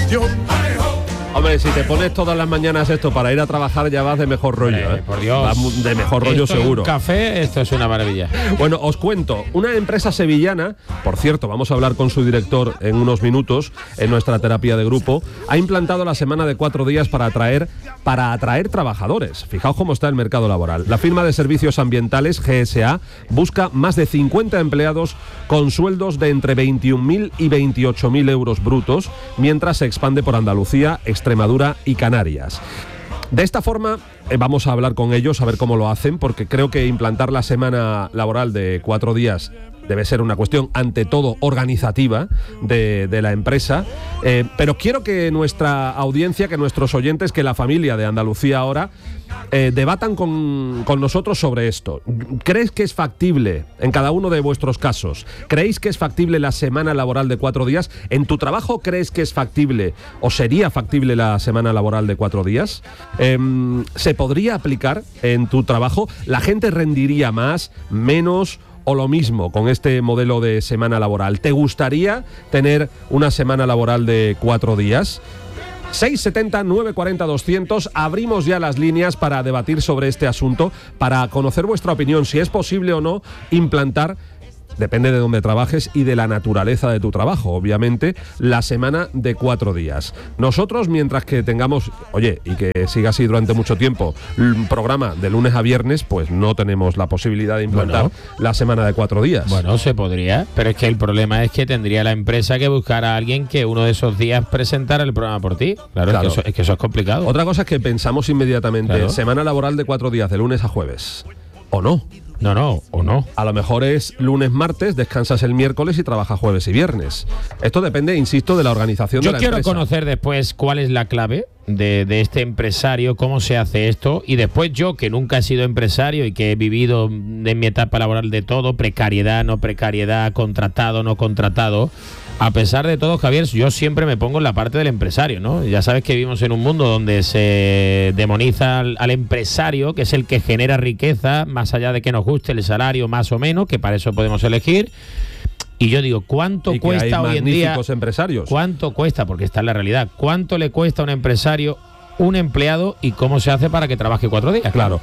cuestión. Hombre, si te pones todas las mañanas esto para ir a trabajar, ya vas de mejor rollo, ¿eh? Por Dios. Vas de mejor rollo Esto seguro. Un café, esto es una maravilla. Bueno, os cuento, una empresa sevillana, por cierto, vamos a hablar con su director en unos minutos en nuestra terapia de grupo, ha implantado la semana de 4 días para atraer trabajadores. Fijaos cómo está el mercado laboral. La firma de servicios ambientales GSA busca más de 50 empleados con sueldos de entre 21.000 y 28.000 euros brutos, mientras se expande por Andalucía, Extremadura y Canarias. De esta forma vamos a hablar con ellos a ver cómo lo hacen, porque creo que implantar la semana laboral de 4 días debe ser una cuestión ante todo organizativa de la empresa, pero quiero que nuestra audiencia, que nuestros oyentes, que la familia de Andalucía Ahora debatan con nosotros sobre esto. ¿Crees que es factible en cada uno de vuestros casos? ¿Creéis que es factible la semana laboral de 4 días? ¿En tu trabajo crees que es factible o sería factible la semana laboral de 4 días? ¿Se podría aplicar en tu trabajo? ¿La gente rendiría más, menos o lo mismo con este modelo de semana laboral? ¿Te gustaría tener una semana laboral de 4 días? 670 940 200. Abrimos ya las líneas para debatir sobre este asunto, para conocer vuestra opinión, si es posible o no implantar, depende de dónde trabajes y de la naturaleza de tu trabajo, obviamente, la semana de 4 días. Nosotros, mientras que tengamos, oye, y que siga así durante mucho tiempo, un programa de lunes a viernes, pues no tenemos la posibilidad de implantar la semana de 4 días. Bueno, se podría, pero es que el problema es que tendría la empresa que buscar a alguien que uno de esos días presentara el programa por ti. Claro. Es que eso es complicado. Otra cosa es que pensamos inmediatamente, semana laboral de 4 días, de lunes a jueves. ¿O no? No, o no. A lo mejor es lunes, martes, descansas el miércoles y trabajas jueves y viernes. Esto depende, insisto, de la organización de la empresa. Yo quiero conocer después cuál es la clave de este empresario, cómo se hace esto, y después yo, que nunca he sido empresario y que he vivido en mi etapa laboral de todo, precariedad, no precariedad, contratado, no contratado. A pesar de todo, Javier, yo siempre me pongo en la parte del empresario, ¿no? Ya sabes que vivimos en un mundo donde se demoniza al empresario, que es el que genera riqueza, más allá de que nos guste el salario más o menos, que para eso podemos elegir. Y yo digo, ¿cuánto cuesta hoy en día? Empresarios. ¿Cuánto cuesta? Porque esta es la realidad. ¿Cuánto le cuesta a un empresario un empleado y cómo se hace para que trabaje 4 días? Claro.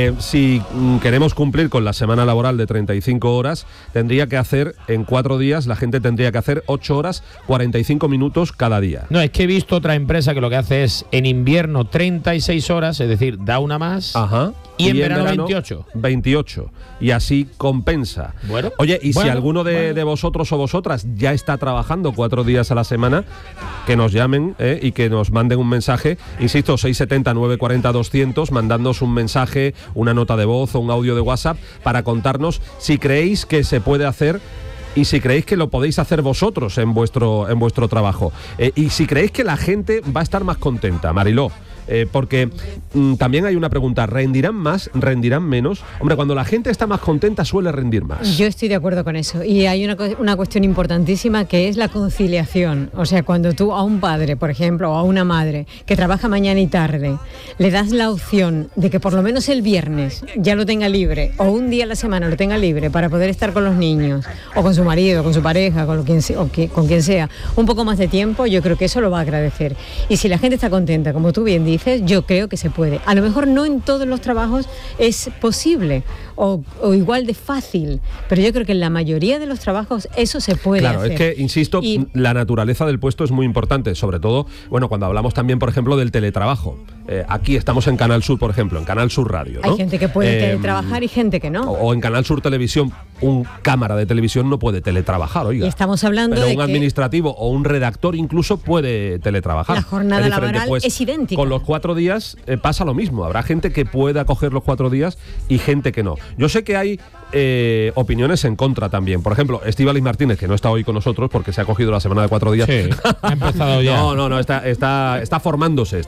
Si queremos cumplir con la semana laboral de 35 horas, tendría que hacer en 4 días, la gente tendría que hacer 8 horas 45 minutos cada día. No, es que he visto otra empresa que lo que hace es en invierno 36 horas, es decir, da una más. Ajá. Y en verano 28. 28. Y así compensa. Bueno. Oye, y si alguno de vosotros o vosotras ya está trabajando 4 días a la semana, que nos llamen y que nos manden un mensaje. Insisto, 670 940 200, mandándonos un mensaje, una nota de voz o un audio de WhatsApp para contarnos si creéis que se puede hacer y si creéis que lo podéis hacer vosotros en vuestro trabajo. Y si creéis que la gente va a estar más contenta, Mariló. Porque también hay una pregunta, ¿rendirán más? ¿Rendirán menos? Hombre, cuando la gente está más contenta suele rendir más. Yo estoy de acuerdo con eso. Y hay una cuestión importantísima que es la conciliación. O sea, cuando tú a un padre, por ejemplo, o a una madre que trabaja mañana y tarde, le das la opción de que por lo menos el viernes ya lo tenga libre, o un día a la semana lo tenga libre para poder estar con los niños, o con su marido, con su pareja, con quien sea, un poco más de tiempo, yo creo que eso lo va a agradecer. Y si la gente está contenta, como tú bien dices, yo creo que se puede. A lo mejor no en todos los trabajos es posible o igual de fácil, pero yo creo que en la mayoría de los trabajos eso se puede hacer. Claro, es que, insisto, la naturaleza del puesto es muy importante, sobre todo, bueno, cuando hablamos también, por ejemplo, del teletrabajo. Aquí estamos en Canal Sur, por ejemplo, en Canal Sur Radio, ¿no? Hay gente que puede teletrabajar y gente que no. O en Canal Sur Televisión, un cámara de televisión no puede teletrabajar, oiga. Y estamos hablando pero de un administrativo o un redactor incluso puede teletrabajar. La jornada laboral es idéntica. Con los 4 días pasa lo mismo. Habrá gente que pueda coger los 4 días y gente que no. Yo sé que hay opiniones en contra también. Por ejemplo, Estíbaliz Martínez, que no está hoy con nosotros porque se ha cogido la semana de 4 días. Sí, ha empezado ya. No, está formándose.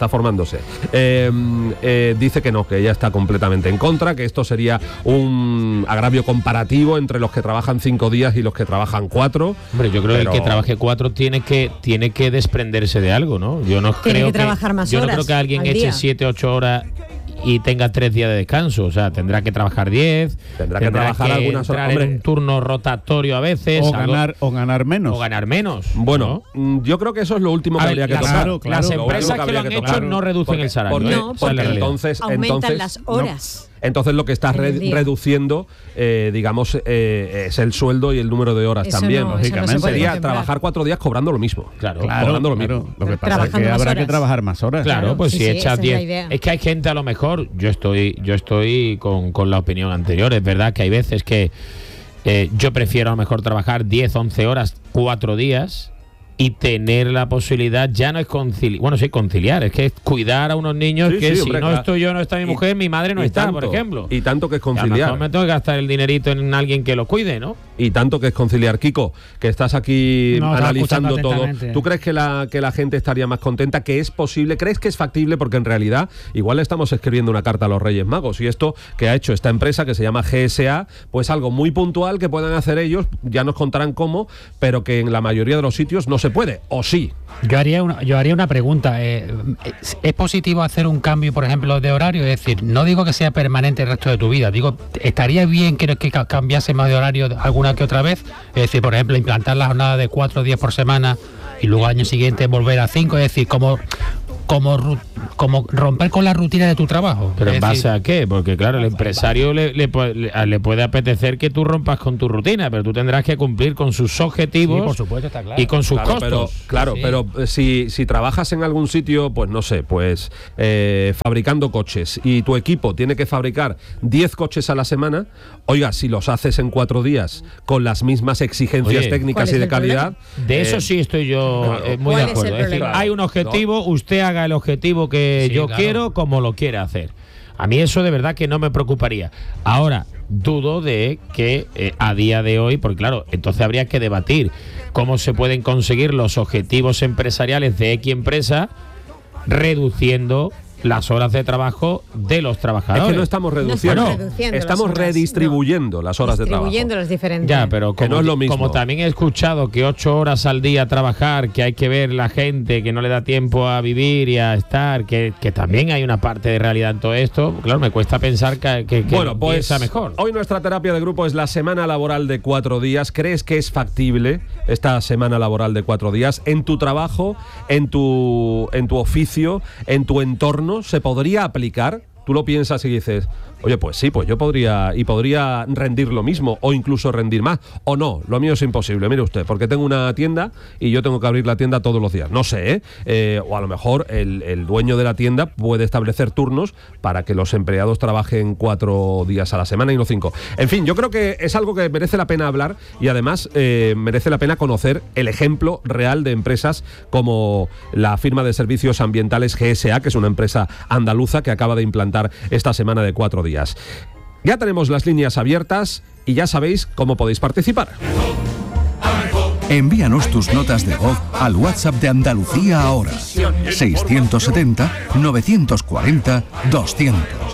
Dice que no, que ella está completamente en contra, que esto sería un agravio comparativo entre los que trabajan 5 días y los que trabajan 4. Hombre, yo creo que el que trabaje 4 tiene que desprenderse de algo, ¿no? Yo no creo que trabajar más yo horas no creo que alguien eche 7, 8 horas y tenga 3 días de descanso. O sea, tendrá que trabajar 10, tendrá que trabajar algunas horas, en un turno rotatorio a veces. O ganar menos. O ganar menos. Bueno, yo creo que eso es lo último que habría que tocar. Claro. Las empresas que lo han hecho no reducen el salario. Porque entonces aumentan las horas. Entonces lo que estás reduciendo, digamos, es el sueldo y el número de horas eso también. no, lógicamente eso no se puede sería contemplar. trabajar 4 días cobrando lo mismo. Claro. Cobrando lo mismo. Lo que pasa es que habrá que trabajar más horas. Claro, pues sí, si sí, echas esa es la 10. idea. Es que hay gente, a lo mejor, yo estoy con la opinión anterior. Es verdad que hay veces que yo prefiero a lo mejor trabajar 10, 11 horas, 4 días y tener la posibilidad, ya no es conciliar, es que es cuidar a unos niños que si hombre, no estoy yo, no está mi mujer, mi madre no está, por ejemplo. Y tanto que es conciliar. A lo mejor me tengo que gastar el dinerito en alguien que lo cuide, ¿no? Y tanto que es conciliar. Kiko, que estás aquí analizando todo. ¿Tú crees que la gente estaría más contenta? ¿Que es posible? ¿Crees que es factible? Porque en realidad igual le estamos escribiendo una carta a los Reyes Magos, y esto que ha hecho esta empresa que se llama GSA, pues algo muy puntual que puedan hacer ellos, ya nos contarán cómo, pero que en la mayoría de los sitios no se puede, ¿o sí? Yo haría una pregunta. ¿Es positivo hacer un cambio, por ejemplo, de horario? Es decir, no digo que sea permanente el resto de tu vida, digo, ¿estaría bien que cambiase más de horario alguna que otra vez? Es decir, por ejemplo, implantar la jornada de 4 días por semana y luego al año siguiente volver a 5, es decir, como romper con la rutina de tu trabajo. ¿Pero en base a qué? Porque claro, el empresario le puede apetecer que tú rompas con tu rutina, pero tú tendrás que cumplir con sus objetivos, sí, por supuesto, está claro, y con sus costos. Pero si trabajas en algún sitio, pues no sé, pues fabricando coches, y tu equipo tiene que fabricar 10 coches a la semana, oiga, si los haces en 4 días con las mismas exigencias técnicas y de calidad... De eso sí estoy yo muy de acuerdo. Es decir, hay un objetivo, usted haga el objetivo que yo quiero como lo quiere hacer. A mí eso de verdad que no me preocuparía. Ahora, dudo de que a día de hoy, porque claro, entonces habría que debatir cómo se pueden conseguir los objetivos empresariales de X empresa reduciendo las horas de trabajo de los trabajadores. Es que no estamos reduciendo, estamos redistribuyendo las horas de trabajo. Distribuyendo las diferentes. Ya, pero como, no es lo mismo. Como también he escuchado que 8 horas al día trabajar, que hay que ver la gente, que no le da tiempo a vivir y a estar, que también hay una parte de realidad en todo esto, claro, me cuesta pensar que bueno, pues piensa mejor. Hoy nuestra terapia de grupo es la semana laboral de 4 días. ¿Crees que es factible esta semana laboral de 4 días en tu trabajo, en tu oficio, en tu entorno? ¿Se podría aplicar? Tú lo piensas y dices, oye, pues sí, pues yo podría rendir lo mismo o incluso rendir más, o no, lo mío es imposible, mire usted, porque tengo una tienda y yo tengo que abrir la tienda todos los días, no sé, o a lo mejor el dueño de la tienda puede establecer turnos para que los empleados trabajen 4 días a la semana y no 5. En fin, yo creo que es algo que merece la pena hablar, y además merece la pena conocer el ejemplo real de empresas como la firma de servicios ambientales GSA, que es una empresa andaluza que acaba de implantar esta semana de 4 días. Ya tenemos las líneas abiertas y ya sabéis cómo podéis participar. Envíanos tus notas de voz al WhatsApp de Andalucía ahora. 670-940-200.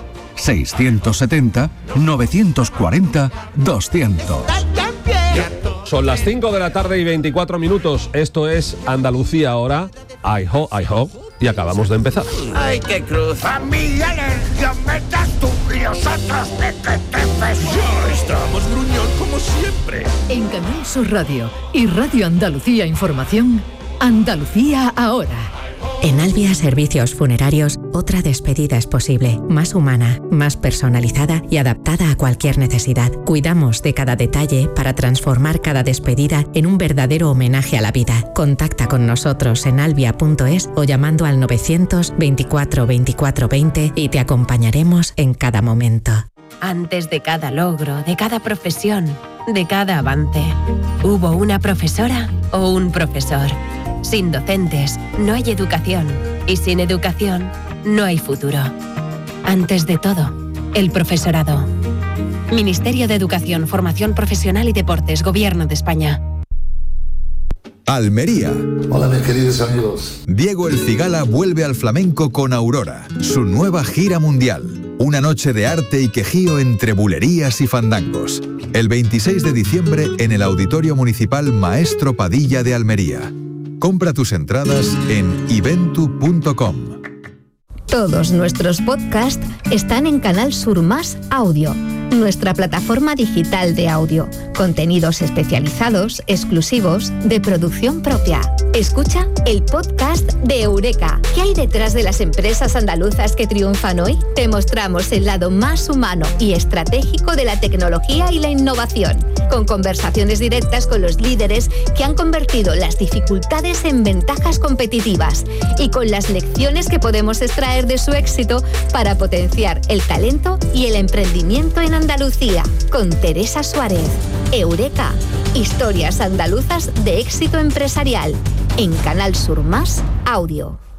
670-940-200. Son las 5 de la tarde y 24 minutos. Esto es Andalucía ahora. I hope. Y acabamos de empezar. ¡Ay, qué cruz! ¡Familia alergia, metas tú y nosotros de que te ya estamos, gruñón, como siempre! En Canal Sur Radio y Radio Andalucía Información, Andalucía ahora. En Albia Servicios Funerarios, otra despedida es posible, más humana, más personalizada y adaptada a cualquier necesidad. Cuidamos de cada detalle para transformar cada despedida en un verdadero homenaje a la vida. Contacta con nosotros en albia.es o llamando al 924 24 20 y te acompañaremos en cada momento. Antes de cada logro, de cada profesión, de cada avance, hubo una profesora o un profesor. Sin docentes no hay educación, y sin educación no hay futuro. Antes de todo, el profesorado. Ministerio de Educación, Formación Profesional y Deportes, Gobierno de España. Almería. Hola mis queridos amigos. Diego El Cigala vuelve al flamenco con Aurora, su nueva gira mundial. Una noche de arte y quejío entre bulerías y fandangos. El 26 de diciembre en el Auditorio Municipal Maestro Padilla de Almería. Compra tus entradas en eventu.com. Todos nuestros podcasts están en Canal Sur Más Audio, nuestra plataforma digital de audio. Contenidos especializados, exclusivos, de producción propia. Escucha el podcast de Eureka. ¿Qué hay detrás de las empresas andaluzas que triunfan hoy? Te mostramos el lado más humano y estratégico de la tecnología y la innovación, con conversaciones directas con los líderes que han convertido las dificultades en ventajas competitivas y con las lecciones que podemos extraer de su éxito para potenciar el talento y el emprendimiento en Andalucía. Con Teresa Suárez. Eureka. Historias andaluzas de éxito empresarial. En Canal Sur Más Audio.